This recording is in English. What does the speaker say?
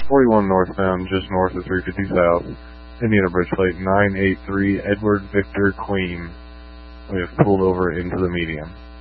41 northbound, just north of 350 south, Indiana Bridge Plate 983 Edward Victor Queen. We have pulled over into the median.